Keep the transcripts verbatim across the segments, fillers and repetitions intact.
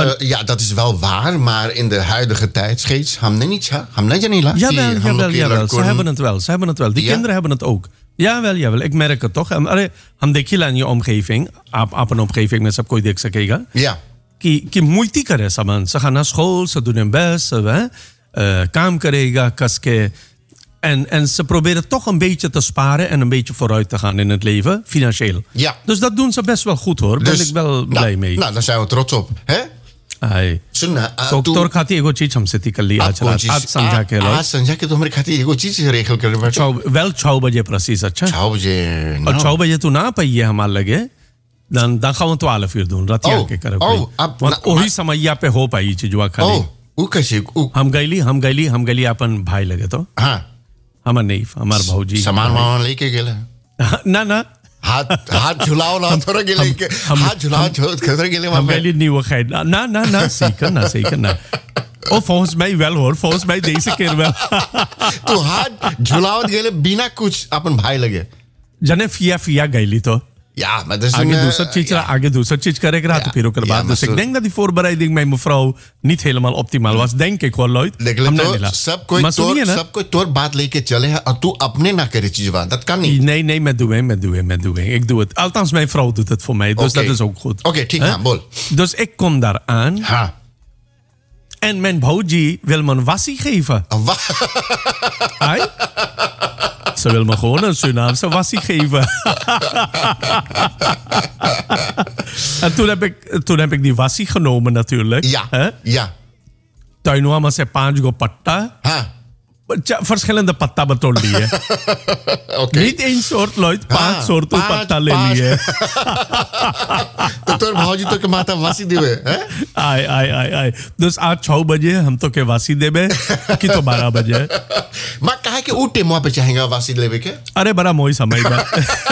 Uh, ja, dat is wel waar, maar in de huidige tijd steeds. Hamne niet, hamne janila. Jawel, jawel, jawel. Ze hebben het wel. Ze hebben het wel. Die ja? kinderen hebben het ook. Jawel, jawel. Ik merk het toch. Hamdekila in je omgeving, op een omgeving met sapkooi dik kijken. Ja. Ki ki moeite is, man. Ze gaan naar school, ze doen hun best, ze uh, kaam krijgen, kaske. En, en ze proberen toch een beetje te sparen en een beetje vooruit te gaan in het leven, financieel. Ja. Dus dat doen ze best wel goed hoor. Daar dus, ben ik wel nou, blij mee. Nou, daar zijn we trots op. Hè? Ai. Dokter खाती एगो चीज हमसे निकल ली आज रात आज समझा के लो आज समझा के तुम्हारे खाती एगो चीज रेखल कर बैठो वेल छह बजे precies अच्छा छह बजे और छह बजे तू ना पाइए हमारे लगे dan dan gaan we twaalf uur doen रात oh, के करो oh, want वही समय यहाँ पे हो पाई चीज जो खाली oh वो कैसे हम गईली हम गईली हम गईली अपन भाई लगे तो हाँ हमार नहीं हमार भाऊजी सामान वामान लेके गेला ना ना हाथ हाथ झुलाओ ना थोड़ा गेले हाथ झुलाओ थोड़ा गेले हम गईली nieuwe geit na na na zeker na zeker na oh volgens mij wel hoor volgens mij deze keer wel तो हाथ झुलाओ गेले बिना कुछ अपन भाई लगे जने फिया फिया गईली तो ja, maar dat is आगे een... दूसरा चीज ja. आगे दूसरा चीज करेगा तो फिर ओकर बाद dus ik denk dat die voorbereiding met mevrouw niet helemaal optimaal was denk ik hoor Lloyd हमने तो सब कोई तोर सब कोई तोर बात लेके चले हैं और तू अपने ना करे चीज बात dat kan niet nee nee met doen met doen met doen ik doe het althans mijn vrouw doet het voor mij dus okay. dat is ook goed oké okay, ठीक है बोल dus ik kom daar aan ha en mijn bouji wil me een wassie geven ai ze wil me gewoon een Surinaamse wassie geven. En toen heb, ik, toen heb ik die wassie genomen natuurlijk. Ja, hè? ja. Tuinwa maar se paanch go patta. Ha. Verschillende patta beton liye. Okay. Niet één soort Lloyd, paanch soorten patta le liye. तो तोर भाजी तो के माता वासी देवे हैं आई आई आई आई dus आज छह बजे हम तो के वासी देबे कि तो बारह बजे मां कहे कि उठे मुआ पे चाहेगा वासी लेवे के अरे बड़ा मोई समय बा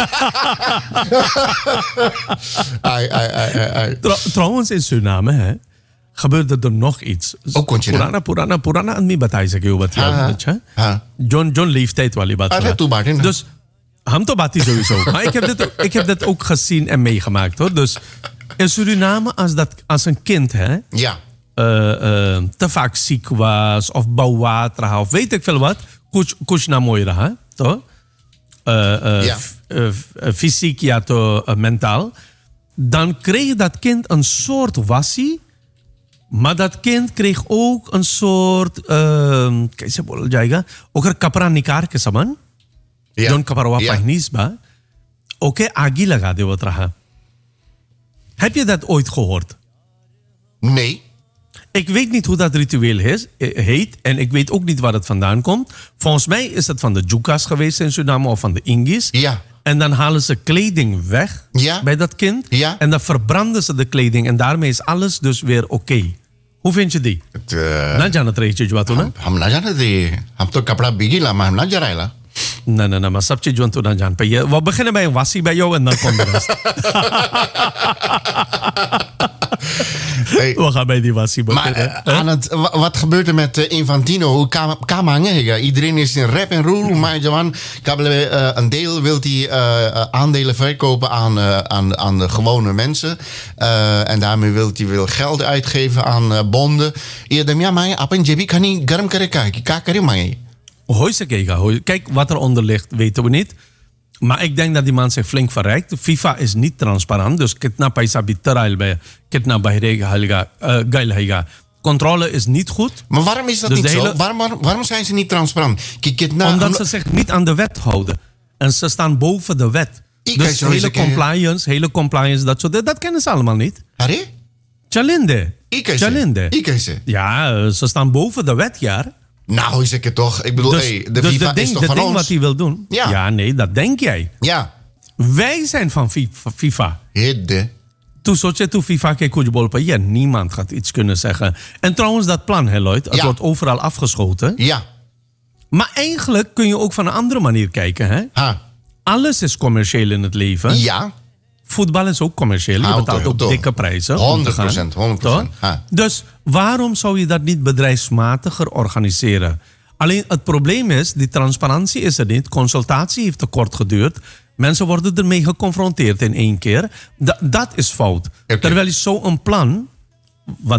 आई आई आई आई trouwens in Suriname hè gebeurde er nog iets. पुराना पुराना पुराना आदमी बताई सके वो बता अच्छा John John leeftijd वाली बात अरे तू बाटे ना dus हम तो बात ही sowieso maar ik heb dit ik heb dit ook gezien en meegemaakt hoor dus in Suriname als dat als een kind hè ja uh, uh, te vaak ziek was of bouwwater had of weet ik veel wat kuch kuch na mooi raha toch uh, uh, ja. f, uh, fysiek ja to uh, mentaal dan kreeg dat kind een soort wassie. Maar dat kind kreeg ook een soort कैसे बोला जाएगा ओकर कपड़ा निकाल के सामान जोन कपड़ा पहनीस बा ओके आगी लगा देवत रहा heb je dat ooit gehoord nee ik weet niet hoe dat ritueel is, heet en ik weet ook niet waar het vandaan komt volgens mij is het van de Jukas geweest in Suriname of van de Ingis ja en dan halen ze kleding weg ja. bij dat kind ja. en dan verbranden ze de kleding en daarmee is alles dus weer oké okay. Hoe vind je die? ना जाना रही चीज बात ना हम ना जाना थे हम तो कपड़ा बिगीला maar हम ना जरायला nee nee nee maar सब चीज तो ना जान पाइए we beginnen bij een wassie bij jou en dan komt de rest hey. We gaan bij die wassie beginnen maar uh, aan het, wat gebeurt er met uh, Infantino hoe kan hangen iedereen is in rep en roer maar Johan uh, een deel wil hij uh, aandelen verkopen aan, uh, aan, aan de gewone mensen uh, en daarmee wil hij wil geld uitgeven aan uh, bonden ja maar mij अपन जेबी खानी गर्म करे का क्या करे मांगे Hooi ze kijken. Kijk, wat er onder ligt, weten we niet. Maar ik denk dat die man zich flink verrijkt. FIFA is niet transparant. Dus kitna paisa bitarail bij kitna bahirega gail haiga. Controle is niet goed. Maar waarom is dat dus niet hele... zo? Waarom, waarom, waarom zijn ze niet transparant? Kitna... Omdat ze zich niet aan de wet houden. En ze staan boven de wet. Ik dus hele compliance, hele compliance, dat soort. Dat kennen ze allemaal niet. Harry? Chalinde. Chalinde. Ja, ze staan boven de wet, ja. Nou, is ik het toch. Ik bedoel, dus, hey, de dus FIFA de ding, is toch de van ding ons? wat hij wil doen. Ja. ja, nee, dat denk jij. Ja. Wij zijn van FIFA. Hidde. Toen soort je toen FIFA keek koetsbolpen. Ja, niemand gaat iets kunnen zeggen. En trouwens, dat plan, hè, Lloyd, het ja. wordt overal afgeschoten. Ja. Maar eigenlijk kun je ook van een andere manier kijken, hè? Ha. Alles is commercieel in het leven. Ja. Voetbal is ook commercieel. Je betaalt ook dikke prijzen. honderd procent. honderd procent. Dus waarom zou je dat niet bedrijfsmatiger organiseren? Alleen het probleem is, die transparantie is er niet. Consultatie heeft te kort geduurd. Mensen worden ermee geconfronteerd in één keer. Da- dat is fout. Okay. Terwijl je zo'n plan, wat